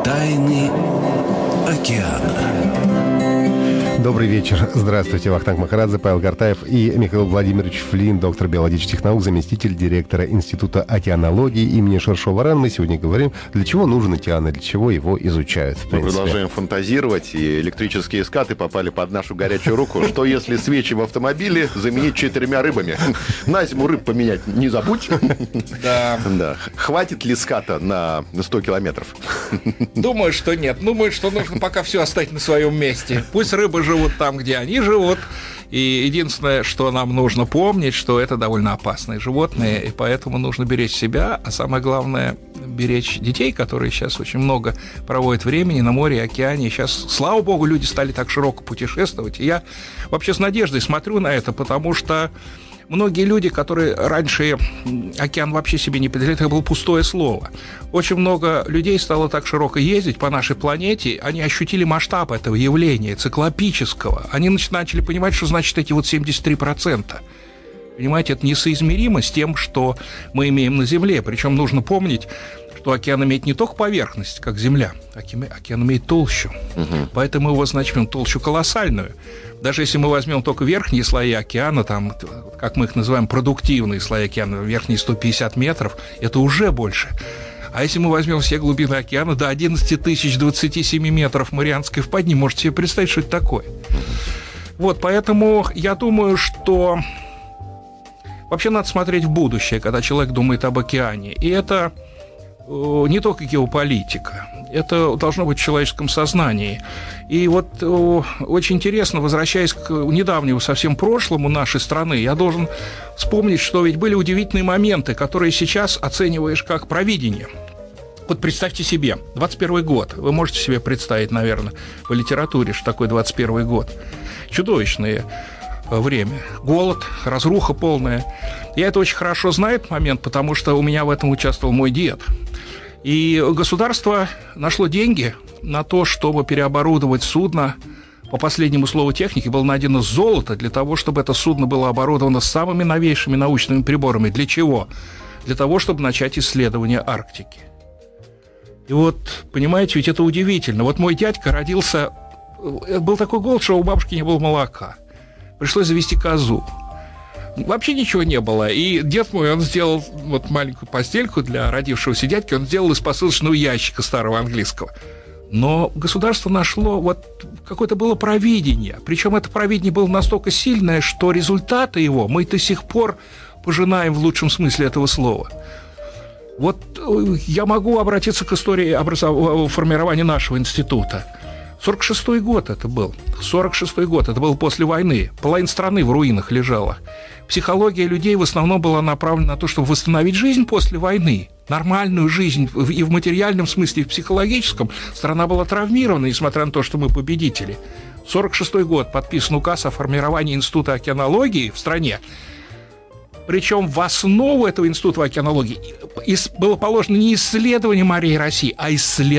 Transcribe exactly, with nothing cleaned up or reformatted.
Тайны океана. Добрый вечер. Здравствуйте. Вахтанг Махарадзе, Павел Картаев и Михаил Владимирович Флин, доктор биологических наук, заместитель директора Института океанологии имени Шершова-Ран. Мы сегодня говорим, для чего нужен океан и для чего его изучают. Мы продолжаем фантазировать, и электрические скаты попали под нашу горячую руку. Что если свечи в автомобиле заменить четырьмя рыбами? На зиму рыб поменять не забудь. Да. Да. Хватит ли ската на сто километров? Думаю, что нет. Думаю, что нужно пока все оставить на своем месте. Пусть рыбы живут там, где они живут. И единственное, что нам нужно помнить, что это довольно опасные животные, и поэтому нужно беречь себя, а самое главное – беречь детей, которые сейчас очень много проводят времени на море и океане. Сейчас, слава богу, люди стали так широко путешествовать. И я вообще с надеждой смотрю на это, потому что многие люди, которые раньше океан вообще себе не определяли, это было пустое слово. Очень много людей стало так широко ездить по нашей планете, они ощутили масштаб этого явления, циклопического. Они начали понимать, что значит эти вот семьдесят три процента. Понимаете, это несоизмеримо с тем, что мы имеем на Земле. Причем нужно помнить, что океан имеет не только поверхность, как Земля, океан имеет толщу. Угу. Поэтому его возьмем толщу колоссальную. Даже если мы возьмем только верхние слои океана, там, как мы их называем, продуктивные слои океана, верхние сто пятьдесят метров, это уже больше. А если мы возьмем все глубины океана до одиннадцать тысяч двадцать семь метров Марианской впадины, можете себе представить, что это такое. Вот, поэтому я думаю, что вообще надо смотреть в будущее, когда человек думает об океане. И это не только геополитика, это должно быть в человеческом сознании. И вот очень интересно, возвращаясь к недавнему совсем прошлому нашей страны, я должен вспомнить, что ведь были удивительные моменты, которые сейчас оцениваешь как провидение. Вот представьте себе, двадцать первый год, вы можете себе представить, наверное, по литературе, что такое двадцать первый год. Чудовищные время. Голод, разруха полная. Я это очень хорошо знаю, этот момент, потому что у меня в этом участвовал мой дед. И государство нашло деньги на то, чтобы переоборудовать судно. По последнему слову техники было найдено золото для того, чтобы это судно было оборудовано самыми новейшими научными приборами. Для чего? Для того, чтобы начать исследование Арктики. И вот, понимаете, ведь это удивительно. Вот мой дядька родился... Был такой голод, что у бабушки не было молока. Пришлось завести козу. Вообще ничего не было. И дед мой, он сделал вот маленькую постельку для родившегося дядьки, он сделал из посылочного ящика старого английского. Но государство нашло, вот какое-то было провидение. Причем это провидение было настолько сильное, что результаты его мы до сих пор пожинаем в лучшем смысле этого слова. Вот я могу обратиться к истории образов... формирования нашего института. сорок шестой год это был. сорок шестой год, это было после войны. Половина страны в руинах лежала. Психология людей в основном была направлена на то, чтобы восстановить жизнь после войны. Нормальную жизнь и в материальном смысле, и в психологическом. Страна была травмирована, несмотря на то, что мы победители. сорок шестой год подписан указ о формировании Института океанологии в стране. Причем в основу этого Института океанологии было положено не исследование морей России, а исследование